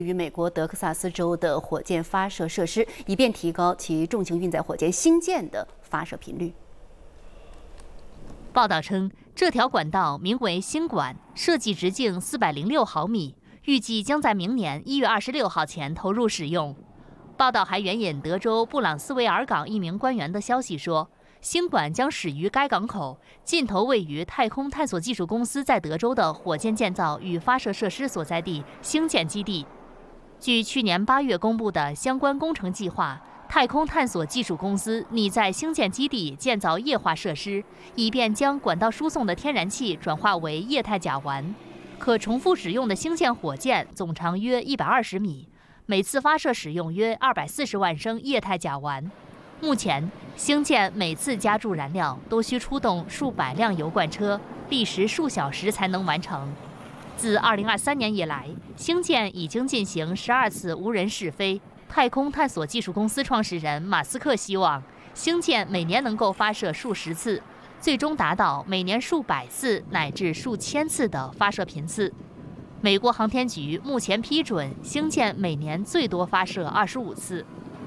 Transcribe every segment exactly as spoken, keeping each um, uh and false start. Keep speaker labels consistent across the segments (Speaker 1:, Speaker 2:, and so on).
Speaker 1: 于美国德克萨斯州的火箭发射设施，以便提高其重型运载火箭星舰的发射频率。
Speaker 2: 报道称，这条管道名为星管，设计直径四百零六毫米，预计将在明年一月二十六号前投入使用。报道还援引德州布朗斯维尔港一名官员的消息说，星管将始于该港口，尽头位于太空探索技术公司在德州的火箭建造与发射设施所在地星舰基地。据去年八月公布的相关工程计划，太空探索技术公司拟在星舰基地建造液化设施，以便将管道输送的天然气转化为液态甲烷。可重复使用的星舰火箭总长约一百二十米，每次发射使用约二百四十万升液态甲烷。目前，星舰每次加注燃料都需出动数百辆油罐车，历时数小时才能完成。自二零二三年以来，星舰已经进行十二次无人试飞。太空探索技术公司创始人马斯克希望，星舰每年能够发射数十次，最终达到每年数百次乃至数千次的发射频次。美国航天局目前批准星舰每年最多发射二十五次。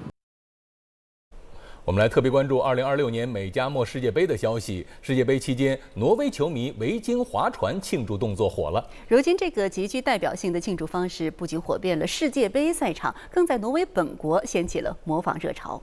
Speaker 3: 我们来特别关注二零二六年美加墨世界杯的消息。世界杯期间，挪威球迷维京划船庆祝动作火了。
Speaker 1: 如今，这个极具代表性的庆祝方式不仅火遍了世界杯赛场，更在挪威本国掀起了模仿热潮。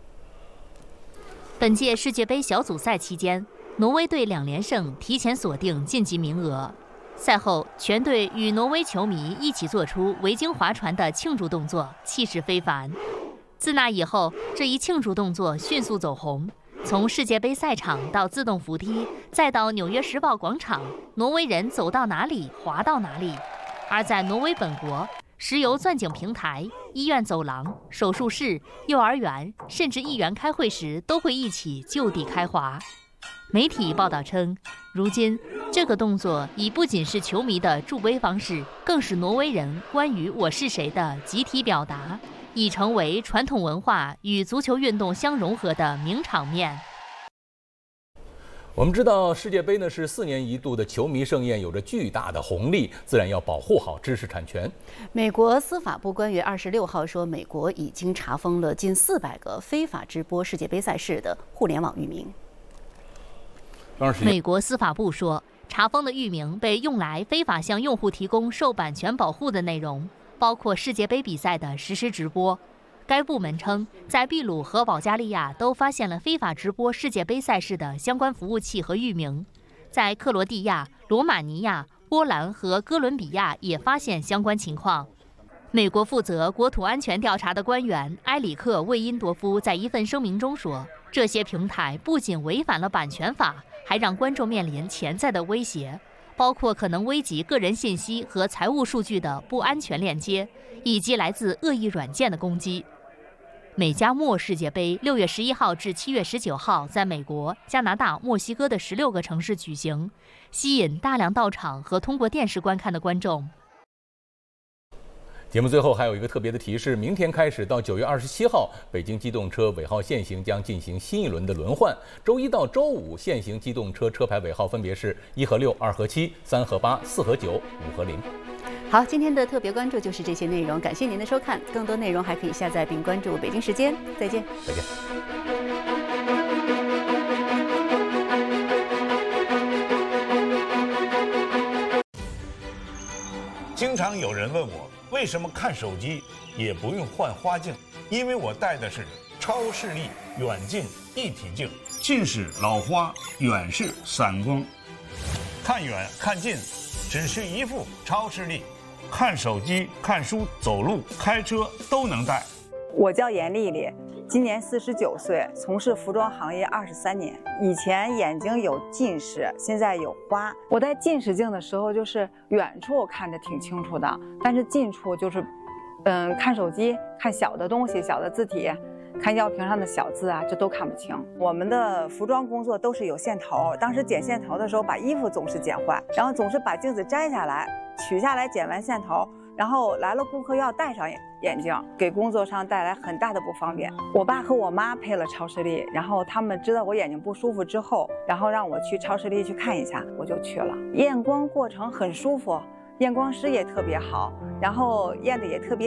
Speaker 2: 本届世界杯小组赛期间，挪威队两连胜，提前锁定晋级名额。赛后，全队与挪威球迷一起做出维京划船的庆祝动作，气势非凡。自那以后，这一庆祝动作迅速走红，从世界杯赛场到自动扶梯，再到纽约时报广场，挪威人走到哪里划到哪里。而在挪威本国，石油钻井平台、医院走廊、手术室、幼儿园，甚至议员开会时都会一起就地开划。媒体报道称，如今这个动作已不仅是球迷的助威方式，更是挪威人关于我是谁的集体表达，已成为传统文化与足球运动相融合的名场面。
Speaker 3: 我们知道，世界杯呢是四年一度的球迷盛宴，有着巨大的红利，自然要保护好知识产权。
Speaker 1: 美国司法部官员二十六号说，美国已经查封了近四百个非法直播世界杯赛事的互联网域名。
Speaker 2: 美国司法部说，查封的域名被用来非法向用户提供受版权保护的内容，包括世界杯比赛的实时直播。该部门称，在秘鲁和保加利亚都发现了非法直播世界杯赛事的相关服务器和域名，在克罗地亚、罗马尼亚、波兰和哥伦比亚也发现相关情况。美国负责国土安全调查的官员埃里克·魏因多夫在一份声明中说，这些平台不仅违反了版权法，还让观众面临潜在的威胁，包括可能危及个人信息和财务数据的不安全链接，以及来自恶意软件的攻击。美加墨世界杯六月十一号至七月十九号在美国、加拿大、墨西哥的十六个城市举行，吸引大量到场和通过电视观看的观众。
Speaker 3: 节目最后还有一个特别的提示，明天开始到九月二十七号，北京机动车尾号限行将进行新一轮的轮换。周一到周五，限行机动车车牌尾号分别是一和六、二和七、三和八、四和九、五和零。
Speaker 1: 好，今天的特别关注就是这些内容，感谢您的收看。更多内容还可以下载并关注北京时间。再见，
Speaker 3: 再见。
Speaker 4: 经常有人问我，为什么看手机也不用换花镜？因为我戴的是超视力远近一体镜，近视老花，远视散光，看远看近只需一副超视力，看手机、看书、走路、开车都能戴。
Speaker 5: 我叫严丽丽，今年四十九岁，从事服装行业二十三年。以前眼睛有近视，现在有花。我戴近视镜的时候，就是远处看着挺清楚的，但是近处就是，嗯，看手机、看小的东西、小的字体、看药瓶上的小字啊，这都看不清。我们的服装工作都是有线头，当时剪线头的时候，把衣服总是剪坏，然后总是把镜子摘下来，取下来剪完线头。然后来了顾客要戴上眼镜，给工作上带来很大的不方便。我爸和我妈配了超视力，然后他们知道我眼睛不舒服之后，然后让我去超视力去看一下，我就去了。验光过程很舒服， 验光师也特别好，然后验的也特别